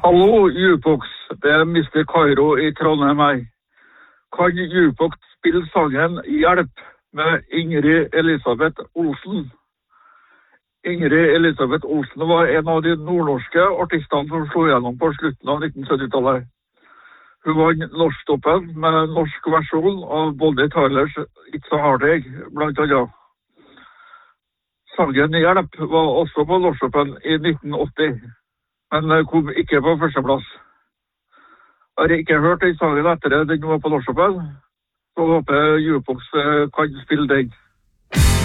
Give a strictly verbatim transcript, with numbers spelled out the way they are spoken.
Hallo, Jukebox. Det er mister Kairo i Trondheim her. Kan Jukebox spille sangen Hjelp med Ingrid Elisabeth Olsen? Ingrid Elisabeth Olsen var en av de nordnorske artistene som slo gjennom på slutten av nitten sytti-tallet. Hun var norsktoppen med norsk versjon av Bonnie Tylers It's a Heartache, blant annet. Sangen Hjelp var også på norsktoppen i nitten åtti, men kom ikke på førsteplass. Jeg har ikke hørt den sangen etter det, den var på norsktoppen, så håper Jukebox kan spille den.